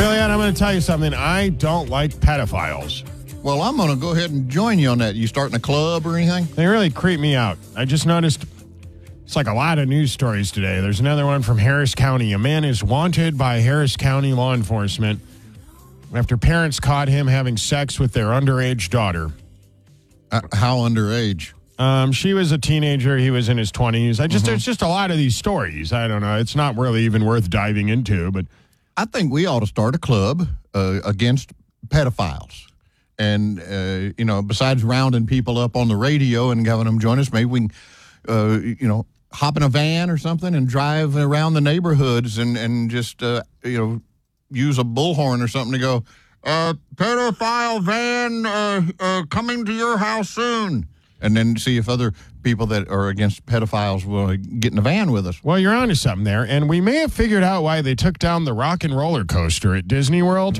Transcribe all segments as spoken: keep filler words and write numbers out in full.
Billy, I'm going to tell you something. I don't like pedophiles. Well, I'm going to go ahead and join you on that. You starting a club or anything? They really creep me out. I just noticed it's like a lot of news stories today. There's another one from Harris County. A man is wanted by Harris County law enforcement after parents caught him having sex with their underage daughter. Uh, how underage? Um, she was a teenager. He was in his twenties. I just, Mhm. There's just a lot of these stories. I don't know. It's not really even worth diving into, but I think we ought to start a club uh, against pedophiles. And, uh, you know, besides rounding people up on the radio and having them join us, maybe we can, uh, you know, hop in a van or something and drive around the neighborhoods and, and just, uh, you know, use a bullhorn or something to go, uh, pedophile van uh, uh, coming to your house soon. And then see if other people that are against pedophiles will get in the van with us. Well, you're onto something there, and we may have figured out why they took down the rock and roller coaster at Disney World.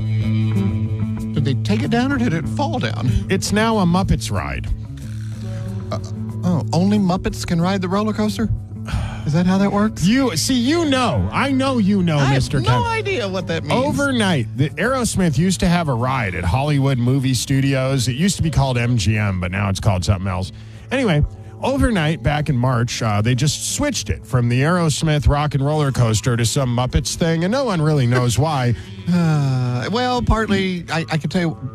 Did they take it down or did it fall down? It's now a Muppets ride. Uh, oh, only Muppets can ride the roller coaster? Is that how that works? You see, you know, I know you know, I Mister have no Ken. idea what that means. Overnight, the Aerosmith used to have a ride at Hollywood Movie Studios. It used to be called M G M, but now it's called something else. Anyway, overnight back in March, uh, they just switched it from the Aerosmith rock and roller coaster to some Muppets thing, and no one really knows why. Uh, well, partly, I, I can tell you,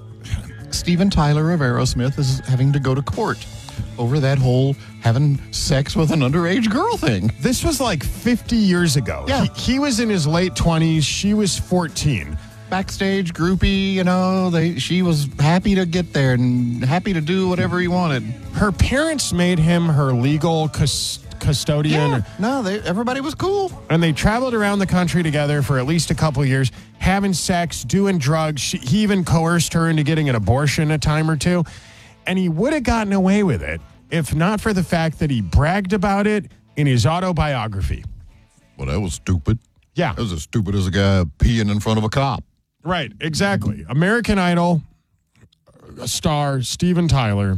Steven Tyler of Aerosmith is having to go to court over that whole having sex with an underage girl thing. This was like fifty years ago. Yeah. He, he was in his late twenties. She was fourteen. Backstage groupie, you know, they she was happy to get there and happy to do whatever he wanted. Her parents made him her legal cus- custodian. Yeah, no, they, everybody was cool. And they traveled around the country together for at least a couple of years, having sex, doing drugs. She, he even coerced her into getting an abortion a time or two. And he would have gotten away with it if not for the fact that he bragged about it in his autobiography. Well, that was stupid. Yeah. That was as stupid as a guy peeing in front of a cop. Right, exactly. American Idol star Steven Tyler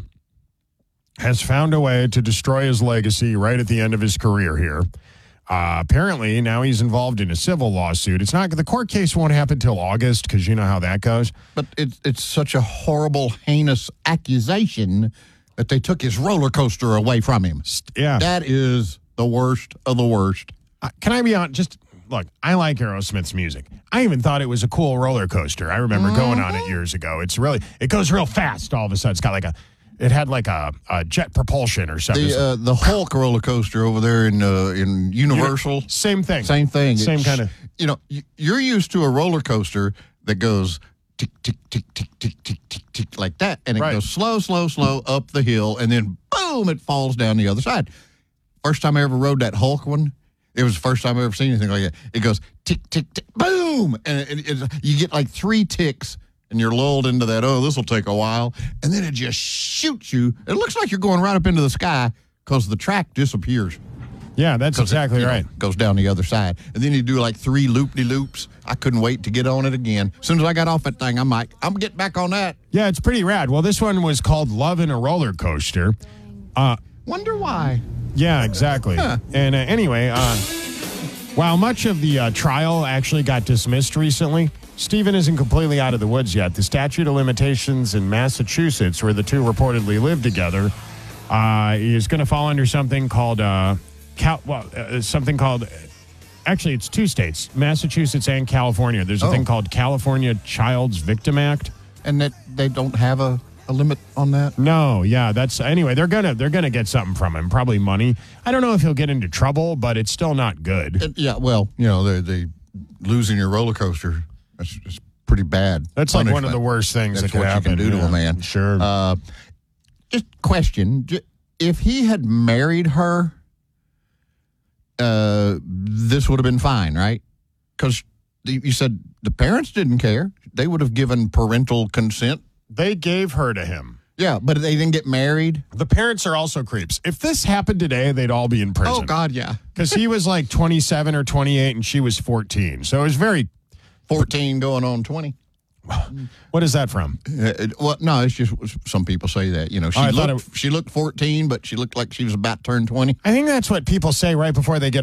has found a way to destroy his legacy right at the end of his career here. Uh, apparently, now he's involved in a civil lawsuit. It's not the court case won't happen till August because you know how that goes. But it's it's such a horrible, heinous accusation that they took his roller coaster away from him. Yeah, that is the worst of the worst. Uh, can I be honest? Just look, I like Aerosmith's music. I even thought it was a cool roller coaster. I remember mm-hmm. going on it years ago. It's really it goes real fast. All of a sudden, it's got like a. It had like a, a jet propulsion or something. The uh, the Hulk roller coaster over there in uh, in Universal. Same thing. Same thing. Same kind of. You know, you're used to a roller coaster that goes tick tick tick tick tick tick tick tick like that, and it right. goes slow, slow, slow up the hill, and then boom, it falls down the other side. First time I ever rode that Hulk one, it was the first time I ever seen anything like that. It goes tick tick tick, boom, and it, it, it, you get like three ticks. And you're lulled into that, oh, this will take a while. And then it just shoots you. It looks like you're going right up into the sky because the track disappears. Yeah, that's exactly it, right. Know, goes down the other side. And then you do like three loop-de-loops. I couldn't wait to get on it again. As soon as I got off that thing, I'm like, I'm getting back on that. Yeah, it's pretty rad. Well, this one was called Love in a Roller Coaster. Uh, Wonder why. Yeah, exactly. Huh. And uh, anyway, uh, while much of the uh, trial actually got dismissed recently, Steven isn't completely out of the woods yet. The statute of limitations in Massachusetts, where the two reportedly live together, uh, is going to fall under something called uh, Cal- well, uh, something called. Actually, it's two states, Massachusetts and California. There's a oh. thing called California Child's Victim Act, and that they don't have a, a limit on that. No, yeah, that's anyway. They're gonna they're gonna get something from him, probably money. I don't know if he'll get into trouble, but it's still not good. It, yeah, well, you know, they they losing your roller coaster. That's just pretty bad. That's punishment. Like one of the worst things That's that could what happen. you can do yeah, to a man. Sure. Uh, just question: if he had married her, uh, this would have been fine, right? Because you said the parents didn't care; they would have given parental consent. They gave her to him. Yeah, but they didn't get married. The parents are also creeps. If this happened today, they'd all be in prison. Oh God, yeah. Because he was like twenty-seven or twenty-eight, and she was fourteen. So it was very. fourteen going on twenty. What is that from? Uh, it, well, no, it's just some people say that. You know, she oh, looked it, she looked fourteen, but she looked like she was about to turn twenty. I think that's what people say right before they get